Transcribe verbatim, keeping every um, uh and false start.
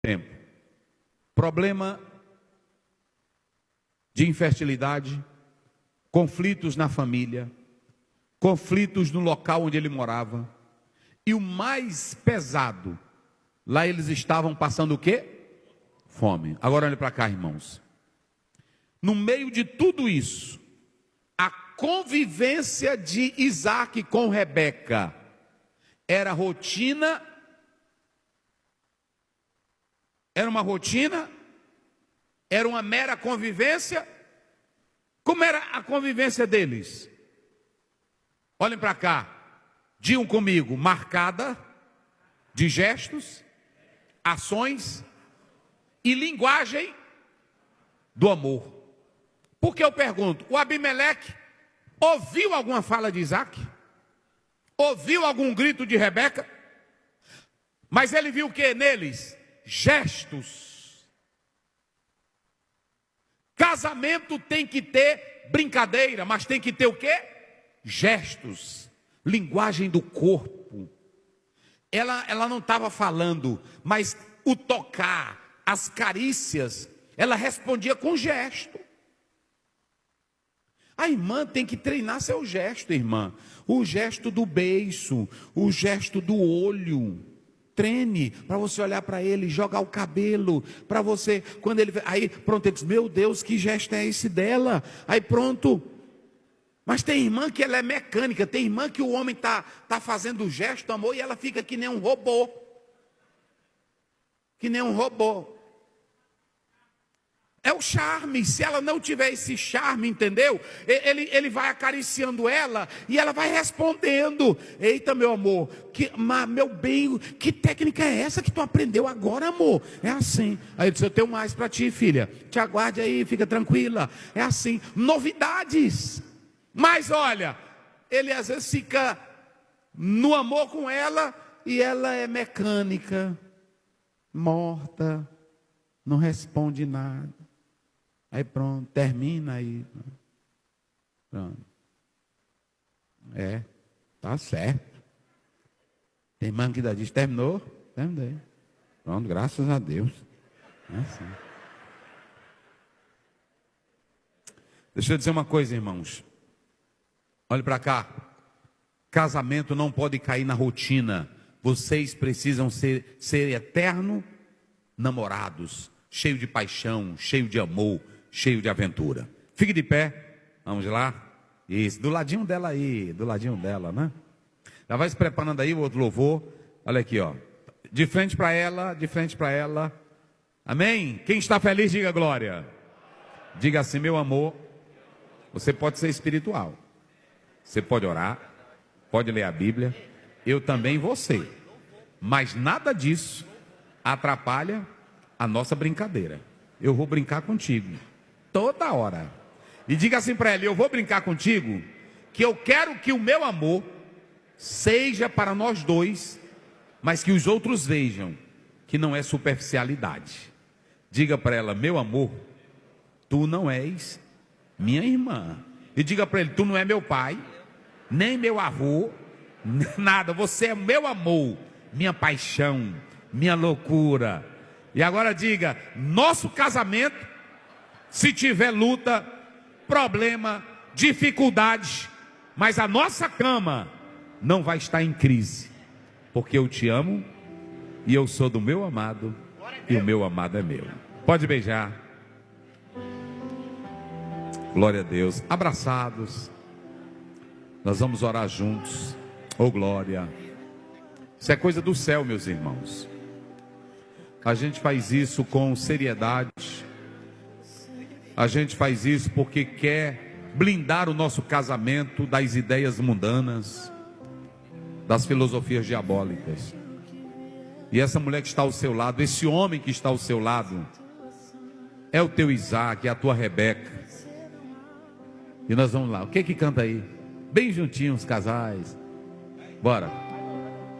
tempo. Problema de infertilidade, conflitos na família, conflitos no local onde ele morava. E o mais pesado, lá eles estavam passando o quê? Fome. Agora olha para cá, irmãos. No meio de tudo isso, a convivência de Isaac com Rebeca era rotina. Era uma rotina? Era uma mera convivência? Como era a convivência deles? Olhem para cá. Digam comigo, marcada de gestos, ações e linguagem do amor. Por que eu pergunto? O Abimeleque ouviu alguma fala de Isaac? Ouviu algum grito de Rebeca? Mas ele viu o que neles? Gestos. Casamento tem que ter brincadeira, mas tem que ter o quê? Gestos. Linguagem do corpo. Ela, ela não estava falando, mas o tocar, as carícias, ela respondia com gesto. A irmã tem que treinar seu gesto, irmã. O gesto do beiço, o gesto do olho. Treine para você olhar para ele, jogar o cabelo, para você, quando ele, aí pronto, ele diz, meu Deus, que gesto é esse dela? Aí pronto. Mas tem irmã que ela é mecânica, tem irmã que o homem está tá fazendo o gesto, amor, e ela fica que nem um robô. Que nem um robô. É o charme. Se ela não tiver esse charme, entendeu? Ele, ele vai acariciando ela e ela vai respondendo. Eita, meu amor, que, meu bem, que técnica é essa que tu aprendeu agora, amor? É assim. Aí eu disse, eu tenho mais para ti, filha. Te aguarde aí, fica tranquila. É assim. Novidades. Mas olha, ele às vezes fica no amor com ela e ela é mecânica, morta, não responde nada. Aí pronto, termina aí. Pronto. É, tá certo. Tem irmã que diz, terminou? Terminei. Pronto, graças a Deus. É assim. Deixa eu dizer uma coisa, irmãos. Olhe para cá. Casamento não pode cair na rotina. Vocês precisam ser, ser eterno namorados. Cheio de paixão, cheio de amor, cheio de aventura. Fique de pé. Vamos lá. Isso, do ladinho dela aí, do ladinho dela, né? Já vai se preparando aí o outro louvor. Olha aqui, ó. De frente para ela, de frente para ela. Amém? Quem está feliz, diga glória. Diga assim, meu amor, você pode ser espiritual. Você pode orar, pode ler a Bíblia. Eu também vou ser. Mas nada disso atrapalha a nossa brincadeira. Eu vou brincar contigo toda hora. E diga assim para ela, eu vou brincar contigo, que eu quero que o meu amor seja para nós dois, mas que os outros vejam que não é superficialidade. Diga para ela, meu amor, tu não és minha irmã. E diga para ele, tu não é meu pai, nem meu avô, nada, você é meu amor, minha paixão, minha loucura. E agora diga, nosso casamento, se tiver luta, problema, dificuldade, mas a nossa cama não vai estar em crise, porque eu te amo e eu sou do meu amado e o meu amado é meu. Pode beijar. Glória a Deus. Abraçados. Nós vamos orar juntos. Oh glória. Isso é coisa do céu, meus irmãos. A gente faz isso com seriedade. A gente faz isso porque quer blindar o nosso casamento das ideias mundanas, das filosofias diabólicas. E essa mulher que está ao seu lado, esse homem que está ao seu lado, é o teu Isaac, é a tua Rebeca. E nós vamos lá. O que que canta aí? Bem juntinhos, casais. Bora.